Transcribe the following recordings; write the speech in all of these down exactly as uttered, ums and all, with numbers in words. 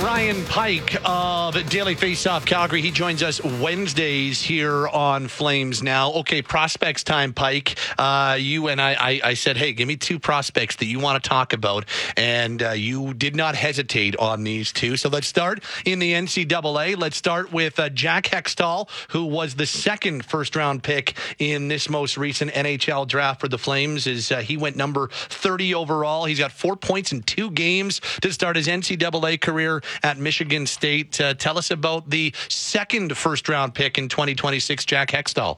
Ryan Pike of Daily Faceoff Calgary. He joins us Wednesdays here on Flames Now. Okay, prospects time, Pike. Uh, you and I, I, I said, hey, give me two prospects that you want to talk about, and uh, you did not hesitate on these two. So let's start in the N C double A. Let's start with uh, Jack Hextall, who was the second first-round pick in this most recent N H L draft for the Flames. Is uh, he went number thirty overall. He's got four points in two games to start his N C double A career at Michigan State. Uh, tell us about the second first-round pick in twenty twenty-six, Jack Hextall.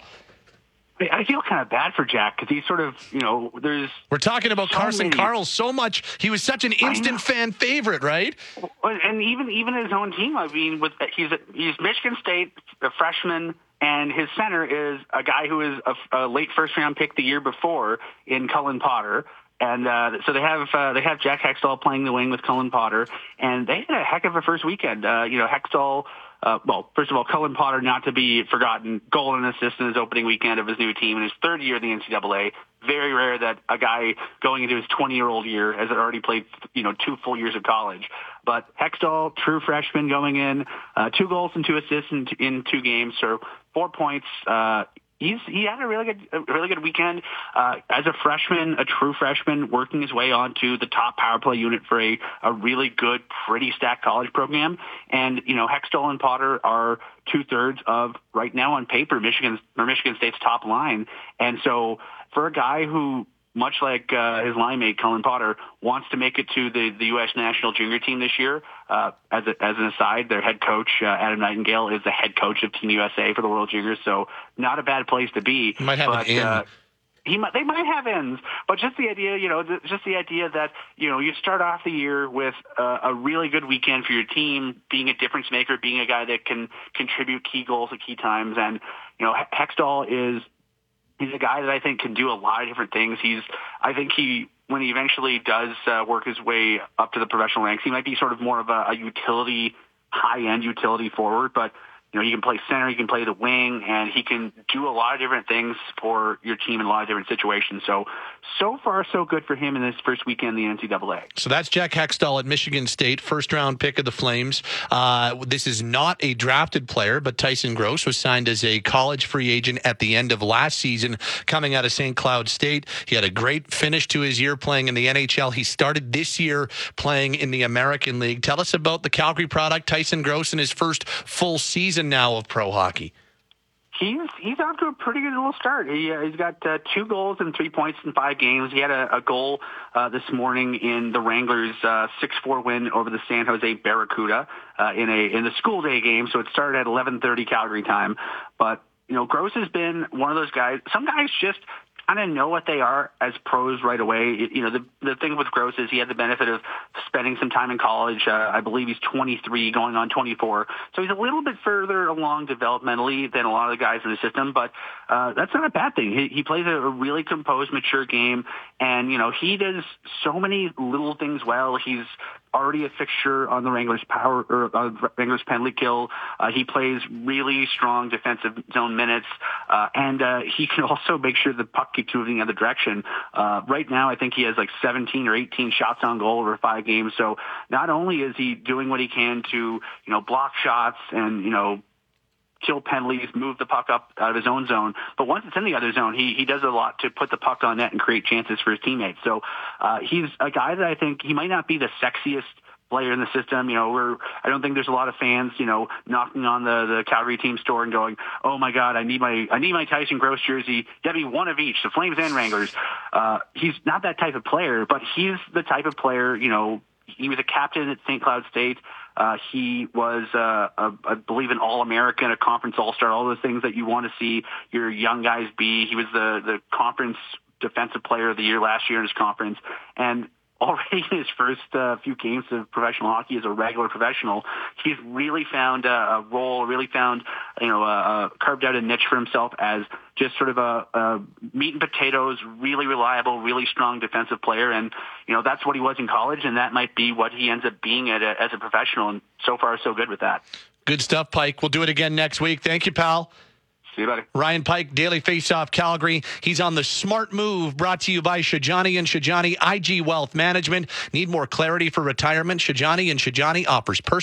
I feel kind of bad for Jack because he's sort of, you know, there's... We're talking about so Carson many. Karl so much. He was such an instant fan favorite, right? And even even his own team, I mean, with he's he's Michigan State, a freshman, and his center is a guy who is a, a late first-round pick the year before in Cullen Potter. And uh, so they have uh, they have Jack Hextall playing the wing with Cullen Potter, and they had a heck of a first weekend. Uh, you know, Hextall, uh, well, first of all, Cullen Potter, not to be forgotten, goal and assist in his opening weekend of his new team in his third year in the N C double A. Very rare that a guy going into his twenty-year-old year has already played, you know, two full years of college. But Hextall, true freshman going in, uh, two goals and two assists in, in two games, so four points. Uh, He's he had a really good a really good weekend uh, as a freshman, a true freshman, working his way onto the top power play unit for a, a really good, pretty stacked college program. And you know, Hextall and Potter are two thirds of right now on paper Michigan's or Michigan State's top line. And so for a guy who, much like uh, his line mate, Cullen Potter, wants to make it to the, the U S national junior team this year. Uh, as, a, as an aside, their head coach, uh, Adam Nightingale, is the head coach of Team U S A for the World Juniors, so not a bad place to be. Might have but, an in. Uh, he might, they might have ends, but just the idea, you know, just the idea that, you know, you start off the year with uh, a really good weekend for your team, being a difference maker, being a guy that can contribute key goals at key times. And, you know, Hextall is, he's a guy that I think can do a lot of different things. He's, I think he, when he eventually does uh, work his way up to the professional ranks, he might be sort of more of a, a utility, high-end utility forward, but you know, he can play center, he can play the wing, and he can do a lot of different things for your team in a lot of different situations. So, so far, so good for him in this first weekend in the N C double A. So that's Jack Hextall at Michigan State, first-round pick of the Flames. Uh, this is not a drafted player, but Tyson Gross was signed as a college free agent at the end of last season, coming out of Saint Cloud State. He had a great finish to his year playing in the N H L. He started this year playing in the American League. Tell us about the Calgary product, Tyson Gross, in his first full season now of pro hockey. He's he's off to a pretty good little start. He uh, he's got uh, two goals and three points in five games. He had a, a goal uh, this morning in the Wranglers' uh, six four win over the San Jose Barracuda uh, in a in the school day game. So it started at eleven thirty Calgary time. But you know, Gross has been one of those guys. Some guys just kind of know what they are as pros right away. You know, the the thing with Gross is he had the benefit of spending some time in college. Uh, I believe he's twenty-three, going on twenty-four. So he's a little bit further along developmentally than a lot of the guys in the system, but uh, that's not a bad thing. He, he plays a, a really composed, mature game, and, you know, he does so many little things well. He's already a fixture on the Wranglers power or uh, Wranglers penalty kill. Uh, he plays really strong defensive zone minutes, uh, and uh, he can also make sure the puck keeps moving the other direction. Uh, right now, I think he has like seventeen or eighteen shots on goal over five games. So not only is he doing what he can to, you know, block shots and, you know, kill penalties, move the puck up out of his own zone, but once it's in the other zone, he he does a lot to put the puck on net and create chances for his teammates. So uh, he's a guy that I think he might not be the sexiest player in the system. You know, we're, I don't think there's a lot of fans, you know, knocking on the, the Calgary team store and going, oh my God, I need my, I need my Tyson Gross jersey. Get me one of each, the Flames and Wranglers. Uh, he's not that type of player, but he's the type of player, you know, he was a captain at Saint Cloud State. Uh, he was, uh, a, I believe, an All-American, a conference All-Star, all those things that you want to see your young guys be. He was the, the conference defensive player of the year last year in his conference. And already in his first uh, few games of professional hockey as a regular professional, he's really found a, a role, really found, you know, uh, carved out a niche for himself as just sort of a, a meat and potatoes, really reliable, really strong defensive player. And, you know, that's what he was in college, and that might be what he ends up being at a, as a professional. And so far, so good with that. Good stuff, Pike. We'll do it again next week. Thank you, pal. See you, buddy. Ryan Pike, Daily Faceoff Calgary. He's on the Smart Move, brought to you by Shajani and Shajani I G Wealth Management. Need more clarity for retirement? Shajani and Shajani offers personal